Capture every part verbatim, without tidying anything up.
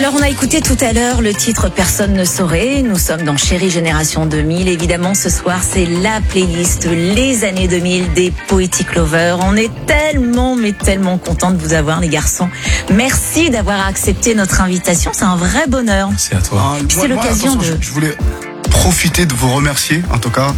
Alors on a écouté tout à l'heure le titre Personne ne saurait. Nous sommes dans Chérie Génération deux mille. Évidemment ce soir c'est la playlist les années deux mille des Poetic Lovers. On est tellement mais tellement content de vous avoir les garçons. Merci d'avoir accepté notre invitation. C'est un vrai bonheur. Merci à toi. Ah, Puis c'est l'occasion de... Je, je voulais profiter de vous remercier en tout cas.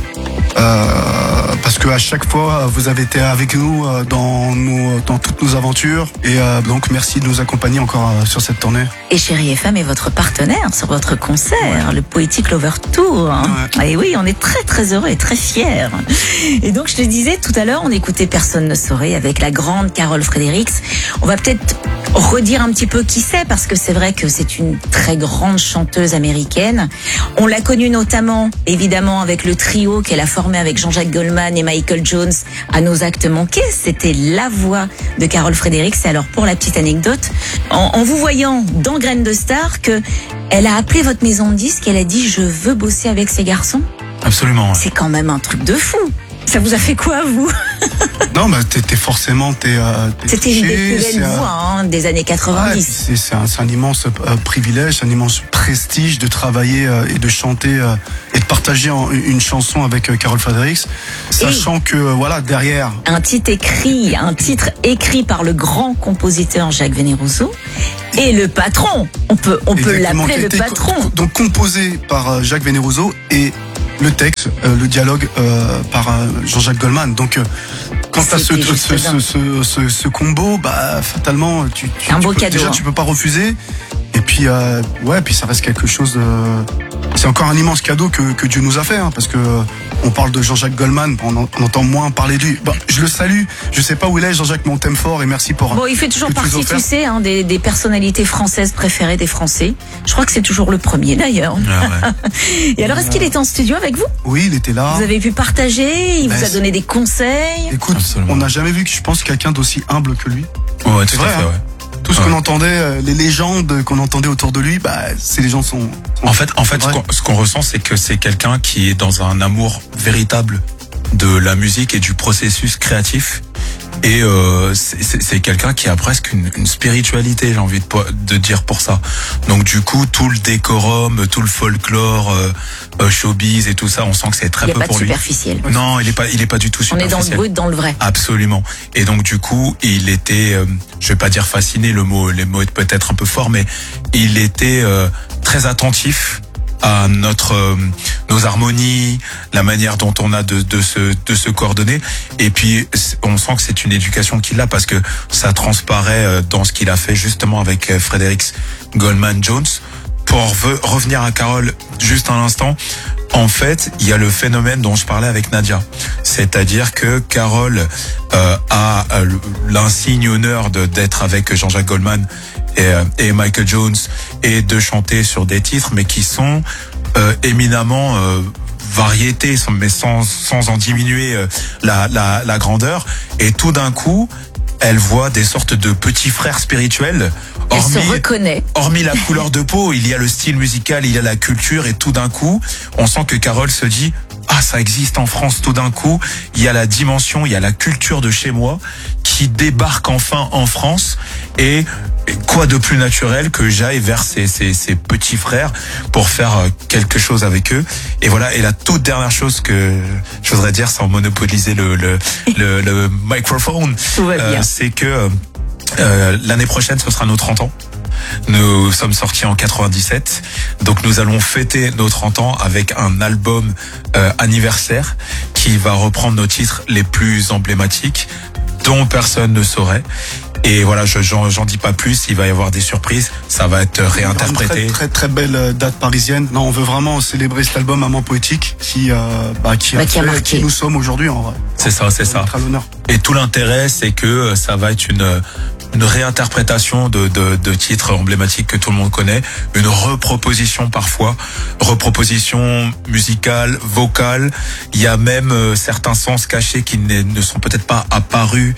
Euh, parce que à chaque fois vous avez été avec nous euh, dans, nos, dans toutes nos aventures et euh, donc merci de nous accompagner encore euh, sur cette tournée. Et Chérie F M est votre partenaire sur votre concert, ouais. le Poetic Lover Tour. Hein. Ouais. Et oui, on est très très heureux et très fiers. Et donc je te disais tout à l'heure, on écoutait Personne ne saurait avec la grande Carol Fredericks. On va peut-être redire un petit peu qui c'est parce que c'est vrai que c'est une très grande chanteuse américaine. On l'a connue notamment évidemment avec le trio qu'elle a formé avec Jean-Jacques Goldman et Michael Jones à Nos actes manqués. C'était la voix de Carol Fredericks. Et alors pour la petite anecdote, en, en vous voyant dans Graines de Star, que elle a appelé votre maison de disques, elle a dit je veux bosser avec ces garçons. Absolument. Ouais. C'est quand même un truc de fou. Ça vous a fait quoi, vous? Non, bah t'es forcément t'es. Euh, C'était une des plus belles voix hein, des années quatre-vingt-dix. Ouais, c'est un, un immense euh, privilège, un immense prestige de travailler euh, et de chanter euh, et de partager en, une chanson avec euh, Carol Fredericks, sachant et que euh, voilà derrière. Un titre écrit, un titre écrit par le grand compositeur Jacques Veneroso et le patron. On peut, on peut l'appeler le patron. Donc composé par euh, Jacques Veneroso et le texte, euh, le dialogue euh, par euh, Jean-Jacques Goldman. Donc, euh, quand t'as ce, ce, ce, ce, ce, ce combo, bah fatalement, tu, tu, un tu beau peux, cadeau, déjà hein. tu peux pas refuser. Et puis, euh, ouais, puis ça reste quelque chose. Euh, c'est encore un immense cadeau que, que Dieu nous a fait, hein, parce que euh, on parle de Jean-Jacques Goldman, on, en, on entend moins parler de lui. Bah, je le salue. Je sais pas où il est, Jean-Jacques, mais on t'aime fort et merci pour. Bon, il fait toujours partie, tu sais, hein, des, des personnalités françaises préférées des Français. Je crois que c'est toujours le premier d'ailleurs. Ah ouais. Et alors, est-ce qu'il était en studio avec vous? Oui, il était là. Vous avez pu partager, il ben, vous a donné des conseils. Écoute, absolument. On n'a jamais vu, je pense, quelqu'un d'aussi humble que lui. Ouais, tout vrai, à fait, hein. ouais. Tout ce ouais. qu'on entendait, les légendes qu'on entendait autour de lui, bah, ces légendes sont. sont en fait, en fait, ce qu'on ressent, c'est que c'est quelqu'un qui est dans un amour véritable de la musique et du processus créatif. Et euh, c'est quelqu'un qui a presque une, une spiritualité, j'ai envie de, de dire pour ça. Donc du coup, tout le décorum, tout le folklore, euh, showbiz et tout ça, on sent que c'est très peu pour lui. Il n'est pas superficiel. Non, il est pas, il est pas du tout superficiel. On est dans le brut, dans le vrai. Absolument. Et donc du coup, il était, euh, je vais pas dire fasciné, le mot, les mots est peut-être un peu fort, mais il était euh, très attentif à notre euh, nos harmonies, la manière dont on a de de se de se coordonner, et puis on sent que c'est une éducation qu'il a parce que ça transparaît dans ce qu'il a fait justement avec Fredericks Goldman Jones. Pour revenir à Carol juste un instant, en fait, il y a le phénomène dont je parlais avec Nadia, c'est-à-dire que Carol euh, a l'insigne honneur de d'être avec Jean-Jacques Goldman et, et Michael Jones et de chanter sur des titres mais qui sont euh, éminemment euh, variétés mais sans sans en diminuer euh, la, la la grandeur, et tout d'un coup elle voit des sortes de petits frères spirituels. Hormis, elle se reconnaît. Hormis la couleur de peau, il y a le style musical, il y a la culture, et tout d'un coup on sent que Carol se dit ah, ça existe en France. Tout d'un coup il y a la dimension, il y a la culture de chez moi qui débarque enfin en France, et quoi de plus naturel que j'aille vers ces, ces, ces petits frères pour faire quelque chose avec eux. Et voilà. Et la toute dernière chose que je voudrais dire sans monopoliser le le le, le microphone, euh, c'est que euh, l'année prochaine ce sera nos trente ans. Nous sommes sortis en quatre-vingt-dix-sept, donc nous allons fêter nos trente ans avec un album euh, anniversaire qui va reprendre nos titres les plus emblématiques dont personne ne saurait. Et voilà, je j'en j'en dis pas plus, il va y avoir des surprises, ça va être réinterprété. Une très, très très belle date parisienne. Non, on veut vraiment célébrer cet album Amant poétique qui euh, bah, qui, bah, a qui, a fait, marqué. qui nous sommes aujourd'hui en vrai. C'est ça, c'est ça. À l'honneur. Et tout l'intérêt, c'est que ça va être une une réinterprétation de, de de titres emblématiques que tout le monde connaît, une reproposition parfois, reproposition musicale, vocale. Il y a même euh, certains sens cachés qui ne, ne sont peut-être pas apparus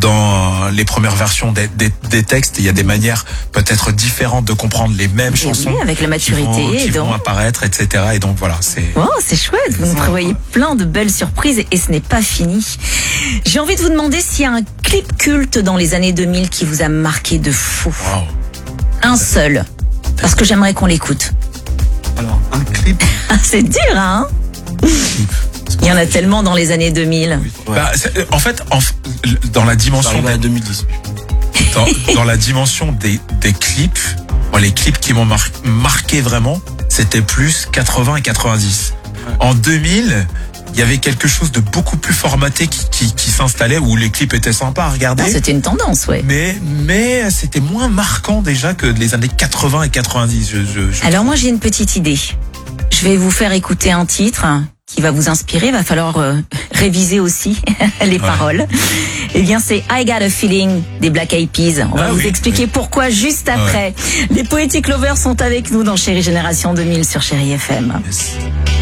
dans les premières versions des, des, des textes. Il y a des manières peut-être différentes de comprendre les mêmes et chansons, oui, avec la maturité, qui vont, qui donc... vont apparaître, et cetera. Et donc voilà, c'est. Oh, c'est chouette. Vous nous prévoyez plein de belles surprises et ce n'est pas fini. J'ai envie de vous demander s'il y a un clip culte dans les années deux mille qui vous a marqué de fou. Wow. Un seul. Parce que j'aimerais qu'on l'écoute. Alors, un clip. Ah, c'est dur, hein? Il y en a tellement dans les années deux mille. Ouais. Bah, c'est- en fait, en, dans la dimension à deux mille dix. dans, dans la dimension des, des clips, bon, les clips qui m'ont mar- marqué vraiment, c'était plus quatre-vingts et quatre-vingt-dix. En deux mille, il y avait quelque chose de beaucoup plus formaté qui, qui, qui s'installait, où les clips étaient sympas à regarder. Ah, c'était une tendance, ouais. mais mais c'était moins marquant déjà que les années quatre-vingts et quatre-vingt-dix. Je, je, je... Alors moi, j'ai une petite idée. Je vais vous faire écouter un titre qui va vous inspirer. Il va falloir euh, réviser aussi les paroles. Eh bien, c'est I Got a Feeling des Black Eyed Peas. On va Ah vous oui, expliquer oui. pourquoi juste après. Les Poetic Lovers sont avec nous dans Chérie Génération deux mille sur Chérie F M. Yes.